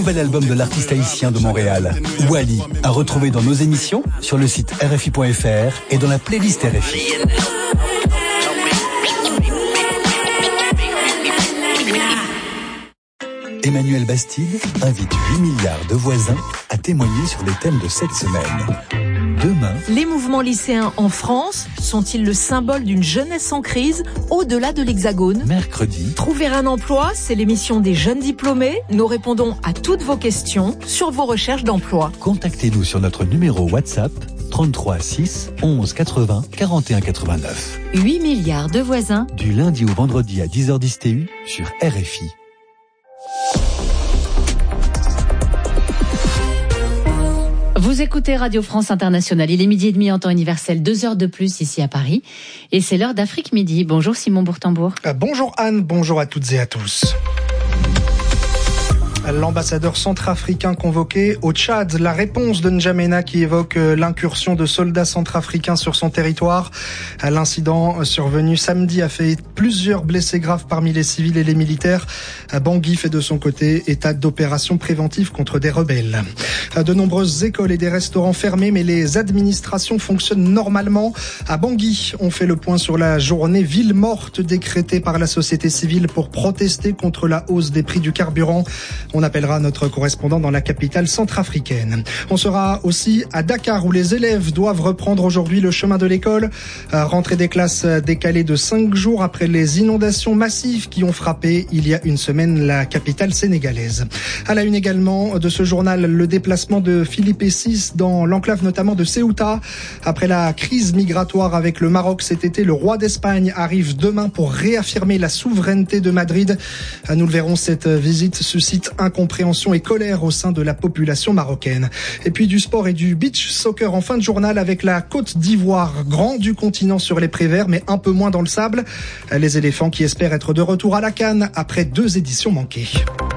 nouvel album de l'artiste haïtien de Montréal, Wally, à retrouver dans nos émissions, sur le site RFI.fr et dans la playlist RFI. Emmanuel Bastide invite 8 milliards de voisins à témoigner sur les thèmes de cette semaine. Demain, les mouvements lycéens en France sont-ils le symbole d'une jeunesse en crise au-delà de l'Hexagone ? mercredi, Trouver un emploi, c'est l'émission des jeunes diplômés. Nous répondons à toutes vos questions sur vos recherches d'emploi. contactez-nous sur notre numéro WhatsApp 33 6 11 80 41 89. 8 milliards de voisins. Du lundi au vendredi à 10h10 TU sur RFI. Vous écoutez Radio France Internationale. Il est 12h30 en temps universel, 2 heures de plus ici à Paris. Et c'est l'heure d'Afrique Midi. Bonjour Simon Bourtambour. Bonjour Anne, bonjour à toutes et à tous. L'ambassadeur centrafricain convoqué au Tchad, la réponse de N'Djamena qui évoque l'incursion de soldats centrafricains sur son territoire. L'incident survenu samedi a fait plusieurs blessés graves parmi les civils et les militaires. Bangui fait de son côté état d'opération préventive contre des rebelles. De nombreuses écoles et des restaurants fermés, mais les administrations fonctionnent normalement. À Bangui, on fait le point sur la journée ville morte décrétée par la société civile pour protester contre la hausse des prix du carburant. On appellera notre correspondant dans la capitale centrafricaine. On sera aussi à Dakar où les élèves doivent reprendre aujourd'hui le chemin de l'école. Rentrée des classes décalée de 5 jours après les inondations massives qui ont frappé il y a une semaine la capitale sénégalaise. À la une également de ce journal, le déplacement de Philippe VI dans l'enclave notamment de Ceuta. Après la crise migratoire avec le Maroc cet été, le roi d'Espagne arrive demain pour réaffirmer la souveraineté de Madrid. Nous le verrons, cette visite suscite incompréhension et colère au sein de la population marocaine. Et puis du sport et du beach soccer en fin de journal avec la Côte d'Ivoire, grand du continent sur les prés verts, mais un peu moins dans le sable. Les éléphants qui espèrent être de retour à la CAN après 2 éditions manquées.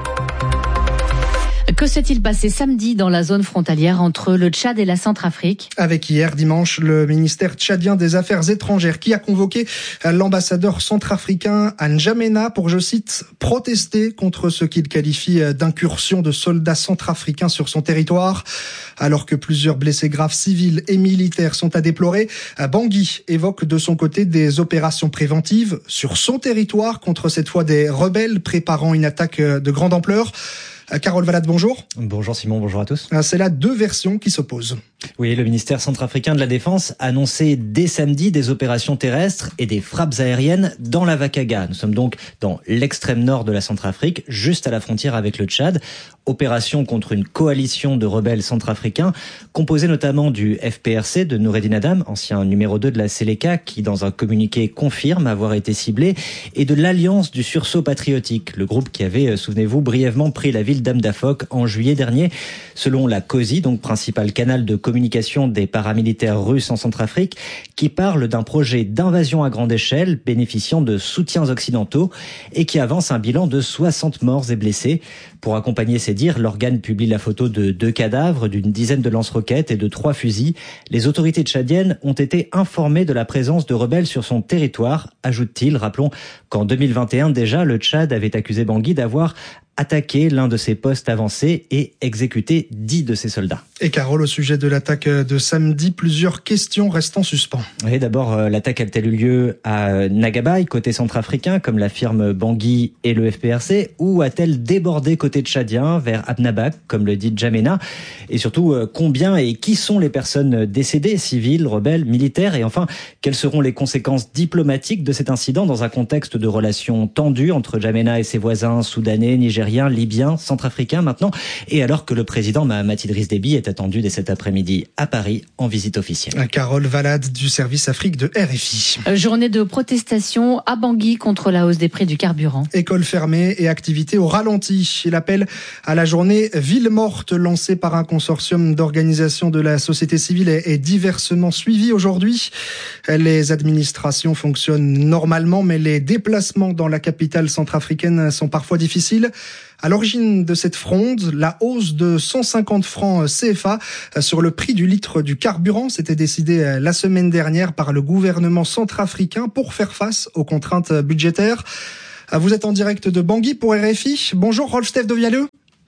Que s'est-il passé samedi dans la zone frontalière entre le Tchad et la Centrafrique ? Avec hier, dimanche, le ministère tchadien des Affaires étrangères qui a convoqué l'ambassadeur centrafricain à N'Djamena pour, je cite, protester contre ce qu'il qualifie d'incursion de soldats centrafricains sur son territoire. Alors que plusieurs blessés graves civils et militaires sont à déplorer, Bangui évoque de son côté des opérations préventives sur son territoire contre cette fois des rebelles préparant une attaque de grande ampleur. Carole Valade, bonjour. Bonjour Simon, bonjour à tous. C'est là 2 versions qui s'opposent. Oui, le ministère centrafricain de la Défense a annoncé dès samedi des opérations terrestres et des frappes aériennes dans la Vakaga. Nous sommes donc dans l'extrême nord de la Centrafrique, juste à la frontière avec le Tchad. Opération contre une coalition de rebelles centrafricains, composée notamment du FPRC de Noureddin Adam, ancien numéro 2 de la Seleka, qui dans un communiqué confirme avoir été ciblé, et de l'Alliance du sursaut patriotique, le groupe qui avait, souvenez-vous, brièvement pris la ville d'Amdafok en juillet dernier. Selon la COSI, donc principal canal de communication des paramilitaires russes en Centrafrique, qui parle d'un projet d'invasion à grande échelle bénéficiant de soutiens occidentaux et qui avance un bilan de 60 morts et blessés. Pour accompagner ces dires, l'organe publie la photo de 2 cadavres, d'une dizaine de lance-roquettes et de 3 fusils. Les autorités tchadiennes ont été informées de la présence de rebelles sur son territoire, ajoute-t-il. Rappelons qu'en 2021 déjà, le Tchad avait accusé Bangui d'avoir attaqué l'un de ses postes avancés et exécuté 10 de ses soldats. Et Carole, au sujet de l'attaque de samedi, plusieurs questions restent en suspens. Oui, d'abord, l'attaque a-t-elle eu lieu à Nagabaï, côté centrafricain, comme l'affirment Bangui et le FPRC, ou a-t-elle débordé côté tchadien vers Abnabak, comme le dit N'Djamena? Et surtout, combien et qui sont les personnes décédées, civiles, rebelles, militaires? Et enfin, quelles seront les conséquences diplomatiques de cet incident dans un contexte de relations tendues entre N'Djamena et ses voisins soudanais, nigériens, libyens, centrafricains maintenant, et alors que le président Mahamat Idriss Déby est attendu dès cet après-midi à Paris en visite officielle. Carole Valade du service Afrique de RFI. Journée de protestation à Bangui contre la hausse des prix du carburant. Écoles fermées et activités au ralenti. L'appel à la journée ville morte lancée par un consortium d'organisations de la société civile est diversement suivi aujourd'hui. Les administrations fonctionnent normalement, mais les déplacements dans la capitale centrafricaine sont parfois difficiles. À l'origine de cette fronde, la hausse de 150 francs CFA sur le prix du litre du carburant, c'était décidé la semaine dernière par le gouvernement centrafricain pour faire face aux contraintes budgétaires. Vous êtes en direct de Bangui pour RFI. Bonjour Rolf-Stef de Vialleux.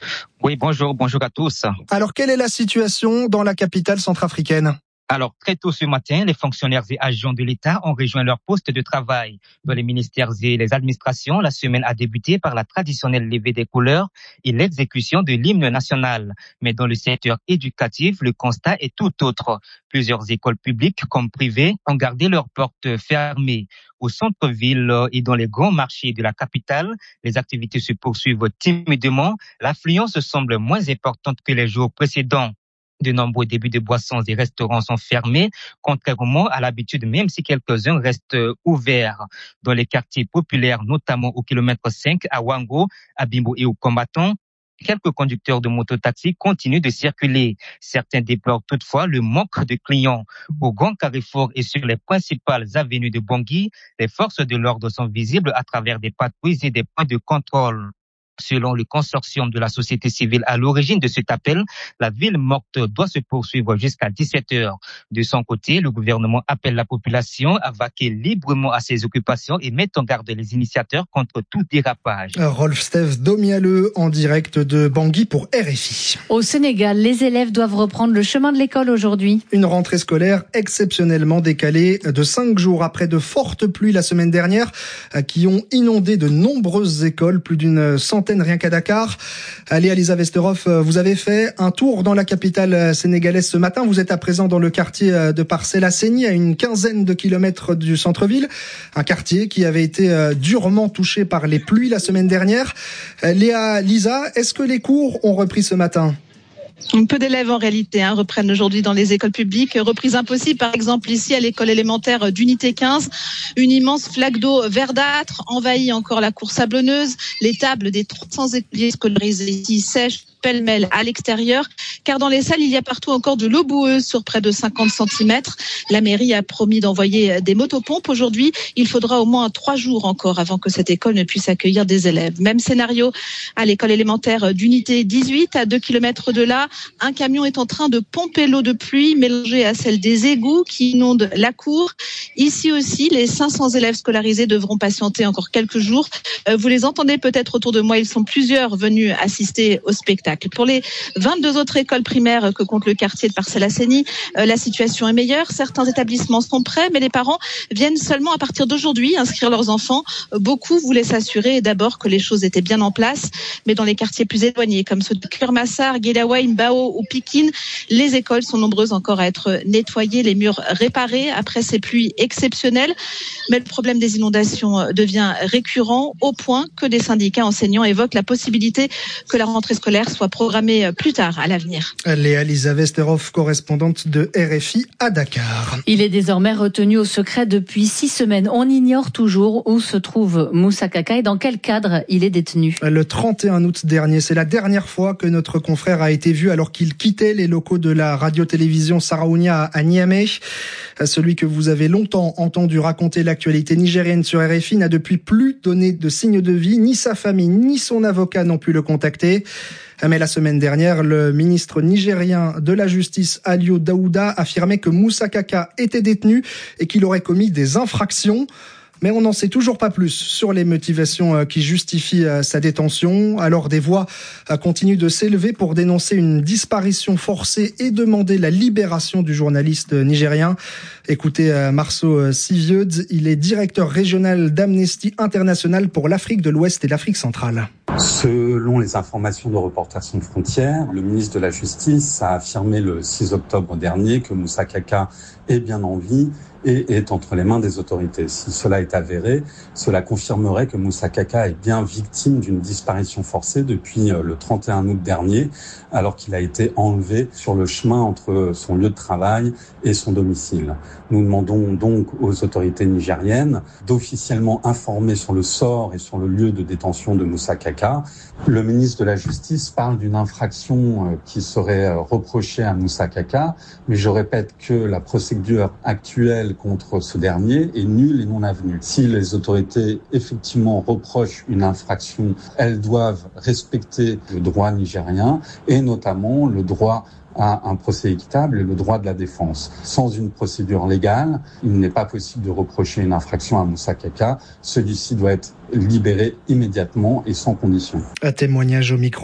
Oui, bonjour à tous. Alors, quelle est la situation dans la capitale centrafricaine ? Alors, très tôt ce matin, les fonctionnaires et agents de l'État ont rejoint leur poste de travail. Dans les ministères et les administrations, la semaine a débuté par la traditionnelle levée des couleurs et l'exécution de l'hymne national. Mais dans le secteur éducatif, le constat est tout autre. Plusieurs écoles publiques comme privées ont gardé leurs portes fermées. Au centre-ville et dans les grands marchés de la capitale, les activités se poursuivent timidement. L'affluence semble moins importante que les jours précédents. De nombreux débits de boissons et restaurants sont fermés, contrairement à l'habitude, même si quelques-uns restent ouverts. Dans les quartiers populaires, notamment au kilomètre 5, à Wango, à Bimbo et au Combattant, quelques conducteurs de mototaxi continuent de circuler. Certains déplorent toutefois le manque de clients. Au Grand Carrefour et sur les principales avenues de Bangui, les forces de l'ordre sont visibles à travers des patrouilles et des points de contrôle. Selon le consortium de la société civile à l'origine de cet appel, la ville morte doit se poursuivre jusqu'à 17h. De son côté, le gouvernement appelle la population à vaquer librement à ses occupations et met en garde les initiateurs contre tout dérapage. Rolf-Steve Domialeux en direct de Bangui pour RFI. Au Sénégal, les élèves doivent reprendre le chemin de l'école aujourd'hui. Une rentrée scolaire exceptionnellement décalée de 5 jours après de fortes pluies la semaine dernière qui ont inondé de nombreuses écoles, plus d'une centaine rien qu'à Dakar. Léa Lisa Vesterhoff, vous avez fait un tour dans la capitale sénégalaise ce matin. Vous êtes à présent dans le quartier de Parcelles-Asseni, à une quinzaine de kilomètres du centre-ville. Un quartier qui avait été durement touché par les pluies la semaine dernière. Léa Lisa, est-ce que les cours ont repris ce matin ? Peu d'élèves en réalité reprennent aujourd'hui dans les écoles publiques. Reprise impossible par exemple ici à l'école élémentaire d'unité 15. Une immense flaque d'eau verdâtre envahit encore la cour sablonneuse. Les tables des 300 écoliers scolarisés ici sèchent pêle-mêle à l'extérieur, car dans les salles, il y a partout encore de l'eau boueuse sur près de 50 cm. La mairie a promis d'envoyer des motopompes. Aujourd'hui, il faudra au moins 3 jours encore avant que cette école ne puisse accueillir des élèves. Même scénario à l'école élémentaire d'unité 18, à 2 km de là. Un camion est en train de pomper l'eau de pluie mélangée à celle des égouts qui inondent la cour. Ici aussi, les 500 élèves scolarisés devront patienter encore quelques jours. Vous les entendez peut-être autour de moi, ils sont plusieurs venus assister au spectacle. Pour les 22 autres écoles primaires que compte le quartier de Parcelles-Asseni, la situation est meilleure. Certains établissements sont prêts, mais les parents viennent seulement à partir d'aujourd'hui inscrire leurs enfants. Beaucoup voulaient s'assurer d'abord que les choses étaient bien en place, mais dans les quartiers plus éloignés, comme ceux de Kermassar, Guédaoué, Mbao ou Pikine, les écoles sont nombreuses encore à être nettoyées, les murs réparés après ces pluies exceptionnelles. Mais le problème des inondations devient récurrent au point que des syndicats enseignants évoquent la possibilité que la rentrée scolaire soit programmée plus tard à l'avenir. Léa Lisa Vesterhoff, correspondante de RFI à Dakar. Il est désormais retenu au secret depuis 6 semaines. On ignore toujours où se trouve Moussa Kaka et dans quel cadre il est détenu. Le 31 août dernier, c'est la dernière fois que notre confrère a été vu alors qu'il quittait les locaux de la radio-télévision Saraounia à Niamey. Celui que vous avez longtemps entendu raconter l'actualité nigérienne sur RFI n'a depuis plus donné de signe de vie. Ni sa famille, ni son avocat n'ont pu le contacter. Mais la semaine dernière, le ministre nigérien de la Justice, Alio Daouda, affirmait que Moussa Kaka était détenu et qu'il aurait commis des infractions. Mais on n'en sait toujours pas plus sur les motivations qui justifient sa détention. Alors des voix continuent de s'élever pour dénoncer une disparition forcée et demander la libération du journaliste nigérien. Écoutez Marceau Sivieud, il est directeur régional d'Amnesty International pour l'Afrique de l'Ouest et l'Afrique centrale. Selon les informations de Reporters sans frontières, le ministre de la Justice a affirmé le 6 octobre dernier que Moussa Kaka est bien en vie et est entre les mains des autorités. Si cela est avéré, cela confirmerait que Moussa Kaka est bien victime d'une disparition forcée depuis le 31 août dernier, alors qu'il a été enlevé sur le chemin entre son lieu de travail et son domicile. Nous demandons donc aux autorités nigériennes d'officiellement informer sur le sort et sur le lieu de détention de Moussa Kaka. Le ministre de la Justice parle d'une infraction qui serait reprochée à Moussa Kaka, mais je répète que la procédure actuelle contre ce dernier est nulle et non avenue. Si les autorités effectivement reprochent une infraction, elles doivent respecter le droit nigérien et notamment le droit à un procès équitable et le droit de la défense. Sans une procédure légale, il n'est pas possible de reprocher une infraction à Moussa Kaka. Celui-ci doit être libéré immédiatement et sans condition. Un témoignage au micro RFI.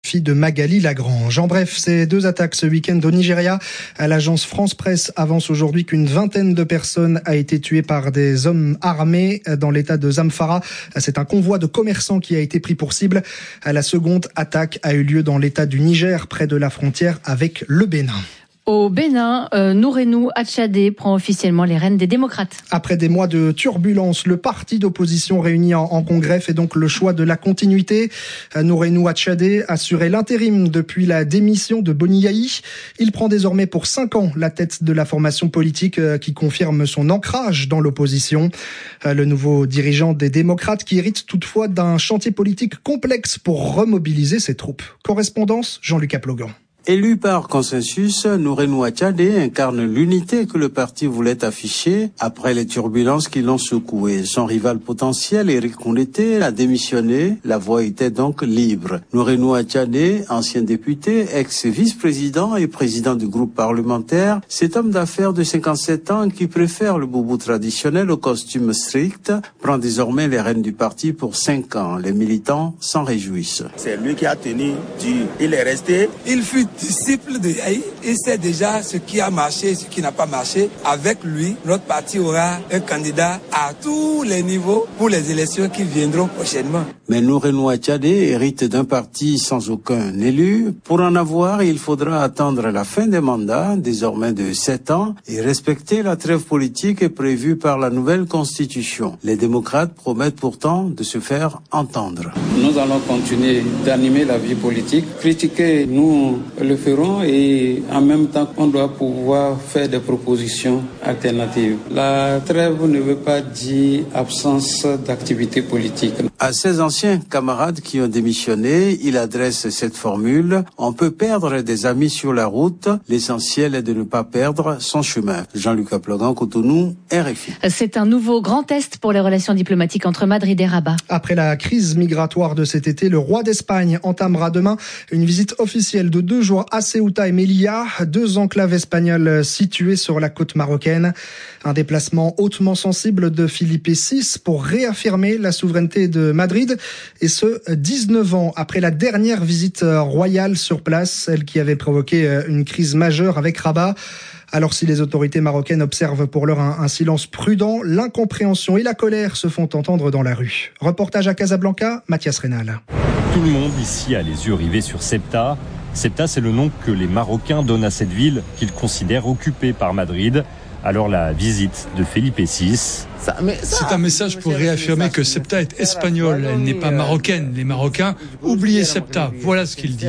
fille de Magali Lagrange. En bref, ces 2 attaques ce week-end au Nigeria. L'agence France Presse avance aujourd'hui qu'une vingtaine de personnes a été tuées par des hommes armés dans l'état de Zamfara. C'est un convoi de commerçants qui a été pris pour cible. La seconde attaque a eu lieu dans l'état du Niger, près de la frontière avec le Bénin. Au Bénin, Nourenou Achadé prend officiellement les rênes des démocrates. Après des mois de turbulences, le parti d'opposition réuni en congrès fait donc le choix de la continuité. Nourenou Achadé assurait l'intérim depuis la démission de Boni Yayi. Il prend désormais pour 5 ans la tête de la formation politique qui confirme son ancrage dans l'opposition. Le nouveau dirigeant des démocrates qui hérite toutefois d'un chantier politique complexe pour remobiliser ses troupes. Correspondance, Jean-Luc Aplogan. Élu par consensus, Nourenou Achadé incarne l'unité que le parti voulait afficher après les turbulences qui l'ont secoué. Son rival potentiel, Éric Kondété, a démissionné. La voie était donc libre. Nourenou Achadé, ancien député, ex-vice-président et président du groupe parlementaire, cet homme d'affaires de 57 ans qui préfère le boubou traditionnel au costume strict, prend désormais les rênes du parti pour 5 ans. Les militants s'en réjouissent. C'est lui qui a tenu dur. Il est resté. Il fut disciple de Yayi. Il sait déjà ce qui a marché et ce qui n'a pas marché. Avec lui, notre parti aura un candidat à tous les niveaux pour les élections qui viendront prochainement. Mais Nourenou Achadé hérite d'un parti sans aucun élu. Pour en avoir, il faudra attendre la fin des mandats, désormais de 7 ans, et respecter la trêve politique prévue par la nouvelle constitution. Les démocrates promettent pourtant de se faire entendre. Nous allons continuer d'animer la vie politique. Critiquer, nous le ferons, et en même temps, on doit pouvoir faire des propositions alternatives. La trêve ne veut pas dire absence d'activité politique. À ses anciens camarades qui ont démissionné, il adresse cette formule: on peut perdre des amis sur la route, l'essentiel est de ne pas perdre son chemin. Jean-Luc Aplogan, Cotonou, RFI. C'est un nouveau grand test pour les relations diplomatiques entre Madrid et Rabat. Après la crise migratoire de cet été, le roi d'Espagne entamera demain une visite officielle de 2 jours à Ceuta et Melilla, 2 enclaves espagnoles situées sur la côte marocaine. Un déplacement hautement sensible de Felipe VI pour réaffirmer la souveraineté de Madrid, et ce 19 ans après la dernière visite royale sur place, celle qui avait provoqué une crise majeure avec Rabat. Alors si les autorités marocaines observent pour l'heure un silence prudent, l'incompréhension et la colère se font entendre dans la rue. Reportage à Casablanca, Mathias Rénal. Tout le monde ici a les yeux rivés sur Ceuta. Ceuta, c'est le nom que les Marocains donnent à cette ville qu'ils considèrent occupée par Madrid. Alors la visite de Felipe VI. C'est un message pour réaffirmer que Ceuta est espagnole, elle n'est pas marocaine. Les Marocains, oubliez Ceuta, voilà ce qu'il dit.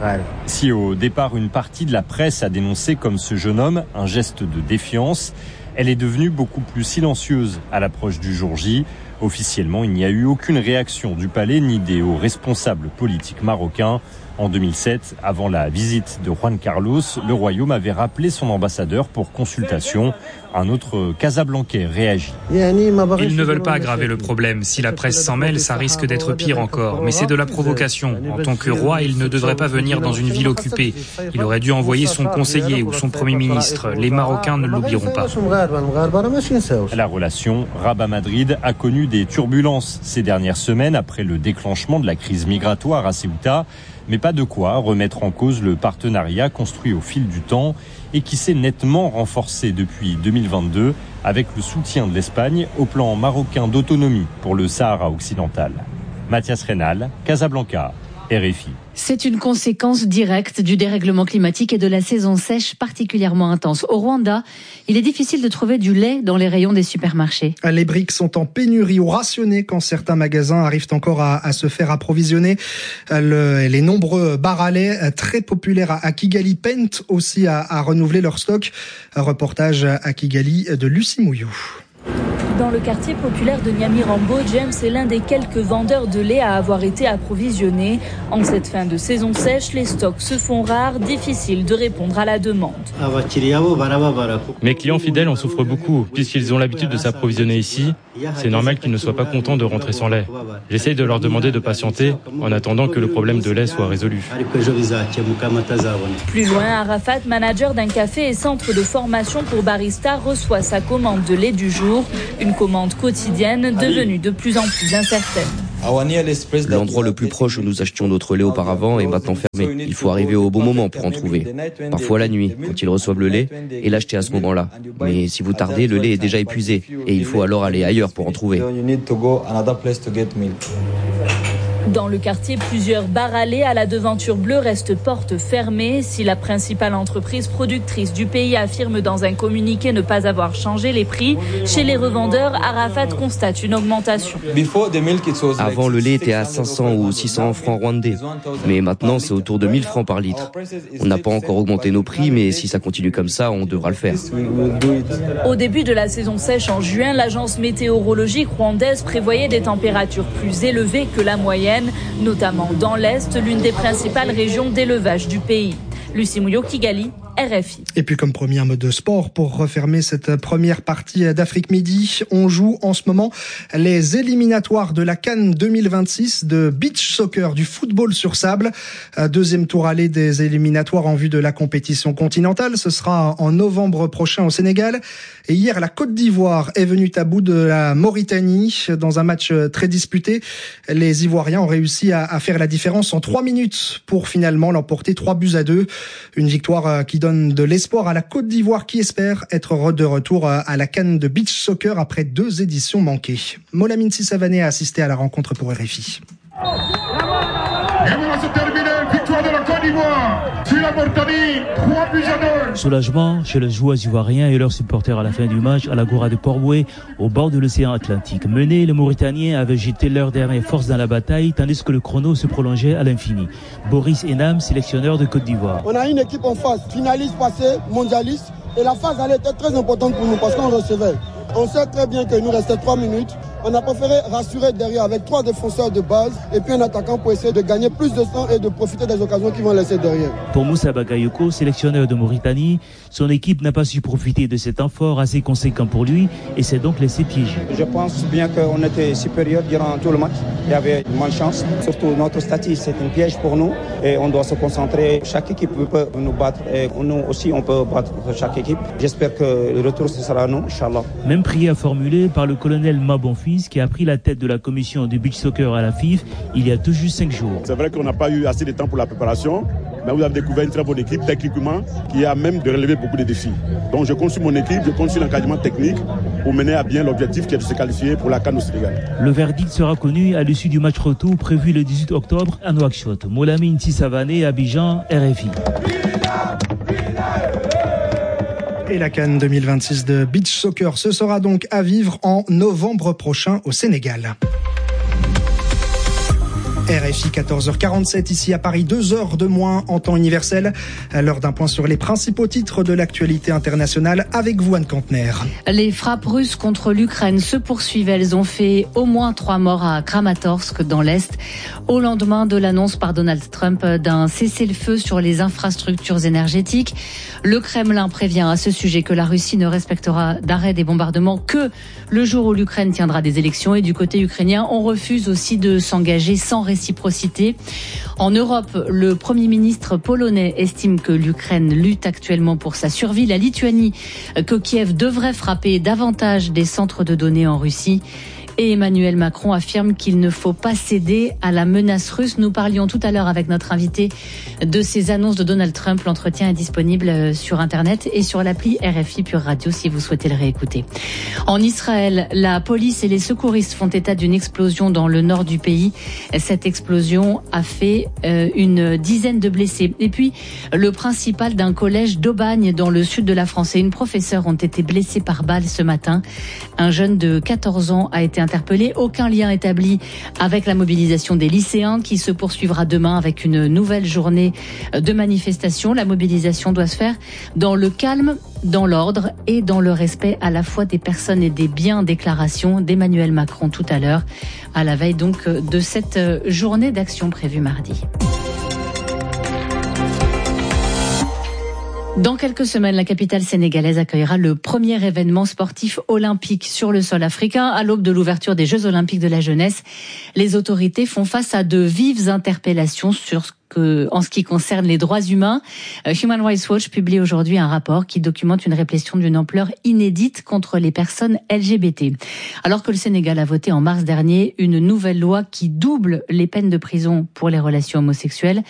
Si au départ une partie de la presse a dénoncé comme ce jeune homme un geste de défiance, elle est devenue beaucoup plus silencieuse à l'approche du jour J. Officiellement, il n'y a eu aucune réaction du palais ni des hauts responsables politiques marocains. En 2007, avant la visite de Juan Carlos, le royaume avait rappelé son ambassadeur pour consultation. Un autre Casablancais réagit. Ils ne veulent pas aggraver le problème. Si la presse s'en mêle, ça risque d'être pire encore. Mais c'est de la provocation. En tant que roi, il ne devrait pas venir dans une ville occupée. Il aurait dû envoyer son conseiller ou son premier ministre. Les Marocains ne l'oublieront pas. La relation Rabat-Madrid a connu des turbulences ces dernières semaines après le déclenchement de la crise migratoire à Ceuta. Mais pas de quoi remettre en cause le partenariat construit au fil du temps et qui s'est nettement renforcé depuis 2022 avec le soutien de l'Espagne au plan marocain d'autonomie pour le Sahara occidental. Mathias Rénal, Casablanca, RFI. C'est une conséquence directe du dérèglement climatique et de la saison sèche particulièrement intense. Au Rwanda, il est difficile de trouver du lait dans les rayons des supermarchés. Les briques sont en pénurie ou rationnées quand certains magasins arrivent encore à se faire approvisionner. Les nombreux bars à lait très populaires à Kigali peinent aussi à renouveler leur stock. Un reportage à Kigali de Lucie Mouillou. Dans le quartier populaire de Nyamirambo, James est l'un des quelques vendeurs de lait à avoir été approvisionné. En cette fin de saison sèche, les stocks se font rares, difficile de répondre à la demande. Mes clients fidèles en souffrent beaucoup, puisqu'ils ont l'habitude de s'approvisionner ici. C'est normal qu'ils ne soient pas contents de rentrer sans lait. J'essaye de leur demander de patienter en attendant que le problème de lait soit résolu. Plus loin, Arafat, manager d'un café et centre de formation pour barista, reçoit sa commande de lait du jour. Une commande quotidienne devenue de plus en plus incertaine. L'endroit le plus proche où nous achetions notre lait auparavant est maintenant fermé. Il faut arriver au bon moment pour en trouver. Parfois la nuit, quand ils reçoivent le lait, et l'acheter à ce moment-là. Mais si vous tardez, le lait est déjà épuisé et il faut alors aller ailleurs pour en trouver. Dans le quartier, plusieurs bars à lait à la devanture bleue restent portes fermées. Si la principale entreprise productrice du pays affirme dans un communiqué ne pas avoir changé les prix, chez les revendeurs, Arafat constate une augmentation. Avant, le lait était à 500 ou 600 francs rwandais. Mais maintenant, c'est autour de 1000 francs par litre. On n'a pas encore augmenté nos prix, mais si ça continue comme ça, on devra le faire. Au début de la saison sèche en juin, l'agence météorologique rwandaise prévoyait des températures plus élevées que la moyenne, notamment dans l'Est, l'une des principales régions d'élevage du pays. Lucie Mouillot, Kigali, RFI. Et puis comme promis, un mot de sport pour refermer cette première partie d'Afrique Midi. On joue en ce moment les éliminatoires de la CAN 2026 de beach soccer, du football sur sable. Deuxième tour aller des éliminatoires en vue de la compétition continentale. Ce sera en novembre prochain au Sénégal. Et hier, la Côte d'Ivoire est venue à bout de la Mauritanie dans un match très disputé. Les Ivoiriens ont réussi à faire la différence en 3 minutes pour finalement l'emporter 3-2. Une victoire qui donne de l'espoir à la Côte d'Ivoire qui espère être de retour à la CAN de beach soccer après 2 éditions manquées. Molamine Sissavané a assisté à la rencontre pour RFI. Et voilà, c'est terminé. Victoire de la Côte d'Ivoire sur la Mauritanie, 3-2. Soulagement chez les joueurs ivoiriens et leurs supporters à la fin du match à l'Agora de Port-Boué, au bord de l'océan Atlantique. Menés, les Mauritaniens avaient jeté leur dernière force dans la bataille, tandis que le chrono se prolongeait à l'infini. Boris Enam, sélectionneur de Côte d'Ivoire. On a une équipe en face, finaliste passée, mondialiste, et la phase allait être très importante pour nous parce qu'on recevait. On sait très bien qu'il nous restait 3 minutes. On a préféré rassurer derrière avec 3 défenseurs de base et puis un attaquant pour essayer de gagner plus de temps et de profiter des occasions qu'ils vont laisser derrière. Pour Moussa Bagayoko, sélectionneur de Mauritanie, son équipe n'a pas su profiter de cet temps fort assez conséquent pour lui et s'est donc laissé piéger. Je pense bien qu'on était supérieur durant tout le match. Il y avait une malchance. Surtout notre statut, c'est un piège pour nous et on doit se concentrer. Chaque équipe peut nous battre et nous aussi on peut battre chaque équipe. J'espère que le retour ce sera nous, Inch'Allah. Même prière formulée par le colonel Mabonfils qui a pris la tête de la commission du beach soccer à la FIF il y a tout juste 5 jours. C'est vrai qu'on n'a pas eu assez de temps pour la préparation, mais vous avez découvert une très bonne équipe techniquement qui a même de relever beaucoup de défis. Donc je compte sur mon équipe, je compte sur l'encadrement technique pour mener à bien l'objectif qui est de se qualifier pour la CAN au Sénégal. Le verdict sera connu à l'issue du match retour prévu le 18 octobre à Nouakchott. Molamine Sissavané, Abidjan, RFI. Et la CAN 2026 de beach soccer, ce sera donc à vivre en novembre prochain au Sénégal. RFI 14h47 ici à Paris, 2 heures de moins en temps universel. À l'heure d'un point sur les principaux titres de l'actualité internationale avec vous, Anne Kantner. Les frappes russes contre l'Ukraine se poursuivent. Elles ont fait au moins 3 morts à Kramatorsk dans l'Est au lendemain de l'annonce par Donald Trump d'un cessez-le-feu sur les infrastructures énergétiques. Le Kremlin prévient à ce sujet que la Russie ne respectera d'arrêt des bombardements que le jour où l'Ukraine tiendra des élections. Et du côté ukrainien, on refuse aussi de s'engager sans réciprocité. En Europe, le Premier ministre polonais estime que l'Ukraine lutte actuellement pour sa survie. La Lituanie, que Kiev devrait frapper davantage des centres de données en Russie. Et Emmanuel Macron affirme qu'il ne faut pas céder à la menace russe. Nous parlions tout à l'heure avec notre invité de ces annonces de Donald Trump. L'entretien est disponible sur Internet et sur l'appli RFI Pure Radio si vous souhaitez le réécouter. En Israël, la police et les secouristes font état d'une explosion dans le nord du pays. Cette explosion a fait une dizaine de blessés. Et puis, le principal d'un collège d'Aubagne dans le sud de la France et une professeure ont été blessés par balle ce matin. Un jeune de 14 ans a été interpellé. Aucun lien établi avec la mobilisation des lycéens qui se poursuivra demain avec une nouvelle journée de manifestation. La mobilisation doit se faire dans le calme, dans l'ordre et dans le respect à la fois des personnes et des biens. Déclaration d'Emmanuel Macron tout à l'heure, à la veille donc de cette journée d'action prévue mardi. Dans quelques semaines, la capitale sénégalaise accueillera le premier événement sportif olympique sur le sol africain. À l'aube de l'ouverture des Jeux olympiques de la jeunesse, les autorités font face à de vives interpellations en ce qui concerne les droits humains. Human Rights Watch publie aujourd'hui un rapport qui documente une répression d'une ampleur inédite contre les personnes LGBT. Alors que le Sénégal a voté en mars dernier une nouvelle loi qui double les peines de prison pour les relations homosexuelles,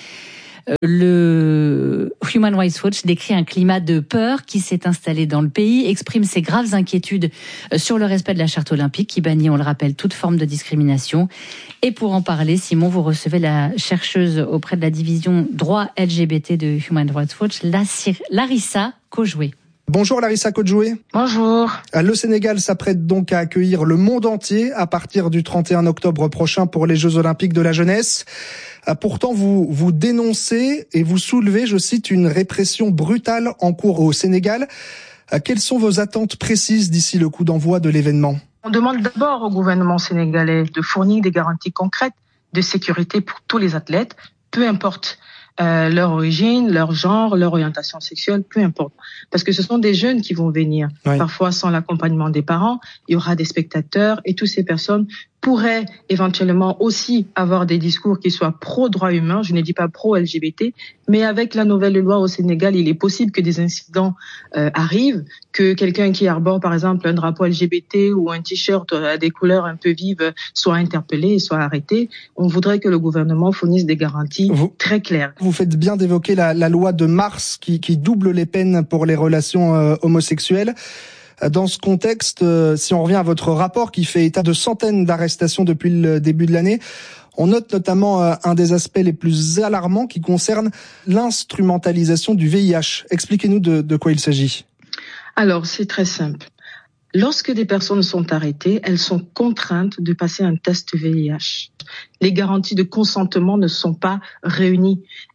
le Human Rights Watch décrit un climat de peur qui s'est installé dans le pays, exprime ses graves inquiétudes sur le respect de la charte olympique qui bannit, on le rappelle, toute forme de discrimination. Et pour en parler, Simon, vous recevez la chercheuse auprès de la division droit LGBT de Human Rights Watch, Larissa Kojoué. Bonjour Larissa Kojoué. Bonjour. Le Sénégal s'apprête donc à accueillir le monde entier à partir du 31 octobre prochain pour les Jeux olympiques de la jeunesse. Pourtant, vous dénoncez et vous soulevez, je cite, une répression brutale en cours au Sénégal. Quelles sont vos attentes précises d'ici le coup d'envoi de l'événement ? On demande d'abord au gouvernement sénégalais de fournir des garanties concrètes de sécurité pour tous les athlètes, peu importe leur origine, leur genre, leur orientation sexuelle, peu importe. Parce que ce sont des jeunes qui vont venir. Oui. Parfois sans l'accompagnement des parents, il y aura des spectateurs et toutes ces personnes pourraient éventuellement aussi avoir des discours qui soient pro-droits humains, je ne dis pas pro-LGBT, mais avec la nouvelle loi au Sénégal, il est possible que des incidents arrivent, que quelqu'un qui arbore par exemple un drapeau LGBT ou un t-shirt à des couleurs un peu vives soit interpellé et soit arrêté. On voudrait que le gouvernement fournisse des garanties très claires. Vous faites bien d'évoquer la loi de mars qui double les peines pour les relations homosexuelles. Dans ce contexte, si on revient à votre rapport qui fait état de centaines d'arrestations depuis le début de l'année, on note notamment un des aspects les plus alarmants qui concerne l'instrumentalisation du VIH. Expliquez-nous de quoi il s'agit. Alors, c'est très simple. Lorsque des personnes sont arrêtées, elles sont contraintes de passer un test VIH. Les garanties de consentement ne sont pas réunies.